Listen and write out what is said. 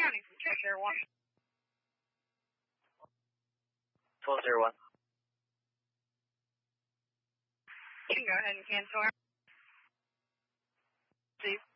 County from Check 1. 1201. You can go ahead and cancel. Steve.